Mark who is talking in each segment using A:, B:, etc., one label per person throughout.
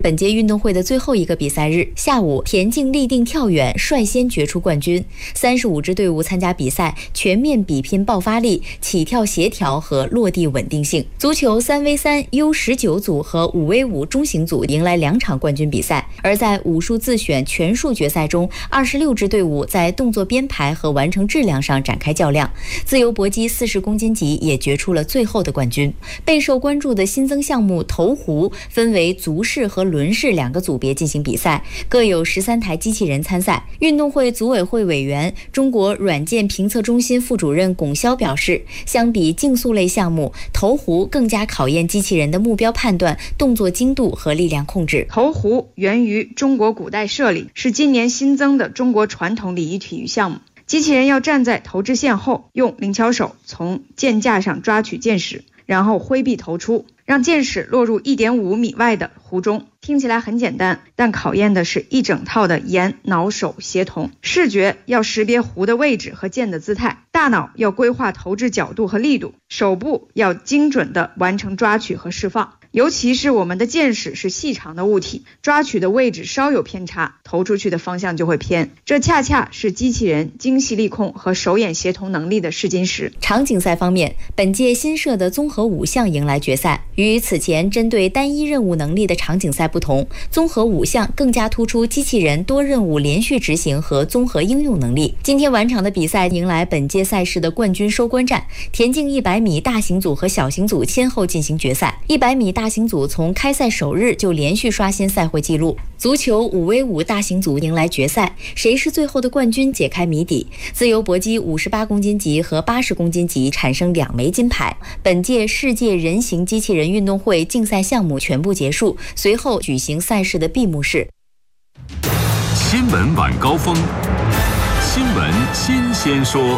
A: 本届运动会的最后一个比赛日，下午田径立定跳远率先决出冠军，35支队伍参加比赛，全面比拼爆发力、起跳协调和落地稳定性。足球3v3 U19组和5v5中型组迎来2场冠军比赛，而在武术自选全数决赛中，26支队伍在动作编排和完成质量上展开较量。自由搏击40公斤级也决出了最后的冠军。备受关注的新增项目投壶分为足式和轮式2个组别进行比赛，各有13台机器人参赛。运动会组委会委员、中国软件评测中心副主任龚潇表示，相比竞速类项目，投壶更加考验机器人的目标判断、动作精度和力量控制。
B: 投壶源于中国古代射礼，是今年新增的中国传统礼仪体育项目。机器人要站在投掷线后，用灵巧手从箭架上抓取箭矢，然后挥臂投出，让箭矢落入1.5米外的壶中。听起来很简单，但考验的是一整套的眼脑手协同。视觉要识别壶的位置和箭的姿态，大脑要规划投掷角度和力度，手部要精准地完成抓取和释放。尤其是我们的箭矢是细长的物体，抓取的位置稍有偏差，投出去的方向就会偏。这恰恰是机器人精细力控和手眼协同能力的试金石。
A: 场景赛方面，本届新设的综合5项迎来决赛。与此前针对单一任务能力的场景赛不同，综合5项更加突出机器人多任务连续执行和综合应用能力。今天晚场的比赛迎来本届赛事的冠军收官战，田径100米大型组和小型组先后进行决赛。100米大型组从开赛首日就连续刷新赛会纪录。足球5v5大型组迎来决赛，谁是最后的冠军解开谜底。自由搏击58公斤级和80公斤级产生2枚金牌。本届世界人形机器人运动会竞赛项目全部结束，随后举行赛事的闭幕式。
C: 新闻晚高峰，新闻新鲜说。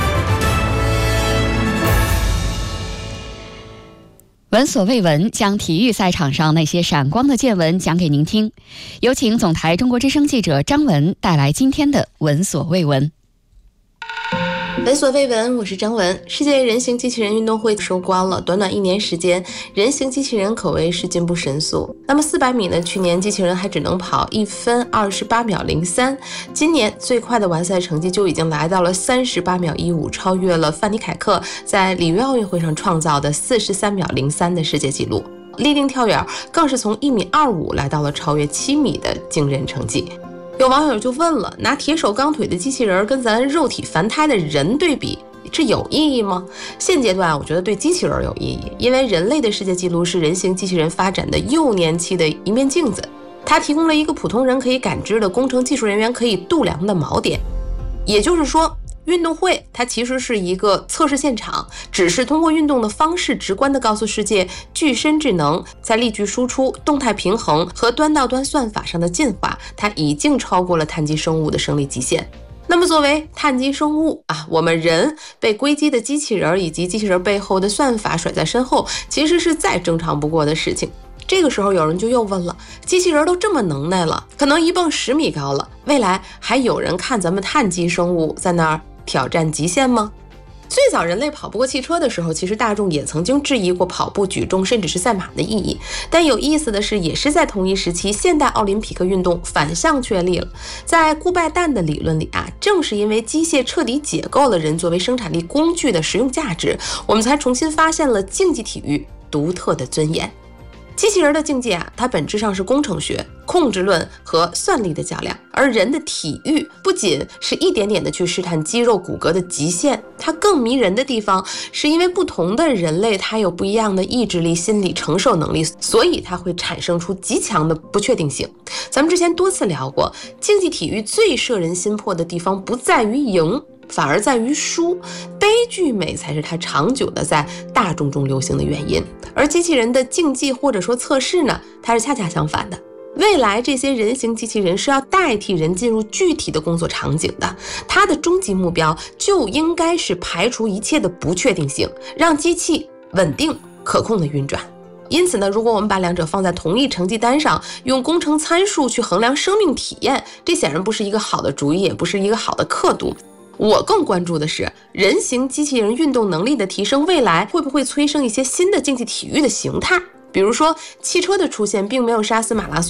D: 闻所未闻，将体育赛场上那些闪光的见闻讲给您听。有请总台中国之声记者张文带来今天的闻所未闻。
E: 闻所未闻，我是张文。世界人形机器人运动会收官了，短短1年时间，人形机器人可谓是进步神速。那么400米呢？去年机器人还只能跑1分28秒03，今年最快的完赛成绩就已经来到了38秒15，超越了范尼凯克在里约奥运会上创造的43秒03的世界纪录。立定跳远更是从1.25米来到了超越7米的惊人成绩。有网友就问了，拿铁手钢腿的机器人跟咱肉体凡胎的人对比，这有意义吗？现阶段我觉得对机器人有意义，因为人类的世界纪录是人形机器人发展的幼年期的一面镜子，它提供了一个普通人可以感知的工程技术人员可以度量的锚点。也就是说，运动会它其实是一个测试现场，只是通过运动的方式直观地告诉世界，具身智能在力矩输出、动态平衡和端到端算法上的进化，它已经超过了碳基生物的生理极限。那么作为碳基生物我们人被硅基的机器人以及机器人背后的算法甩在身后，其实是再正常不过的事情。这个时候有人就又问了，机器人都这么能耐了，可能一蹦10米高了，未来还有人看咱们碳基生物在那儿挑战极限吗？最早人类跑不过汽车的时候，其实大众也曾经质疑过跑步、举重甚至是赛马的意义。但有意思的是，也是在同一时期，现代奥林匹克运动反向确立了。在顾拜旦的理论里正是因为机械彻底解构了人作为生产力工具的实用价值，我们才重新发现了竞技体育独特的尊严。机器人的竞技它本质上是工程学、控制论和算力的较量，而人的体育不仅是一点点的去试探肌肉骨骼的极限，它更迷人的地方是因为不同的人类它有不一样的意志力、心理承受能力，所以它会产生出极强的不确定性。咱们之前多次聊过，竞技体育最摄人心魄的地方不在于赢，反而在于输，悲剧美才是它长久的在大众中流行的原因。而机器人的竞技或者说测试呢，它是恰恰相反的。未来这些人形机器人是要代替人进入具体的工作场景的，它的终极目标就应该是排除一切的不确定性，让机器稳定可控的运转。因此呢，如果我们把两者放在同一成绩单上，用工程参数去衡量生命体验，这显然不是一个好的主意，也不是一个好的刻度。我更关注的是人形机器人运动能力的提升，未来会不会催生一些新的竞技体育的形态？比如说汽车的出现并没有杀死马拉松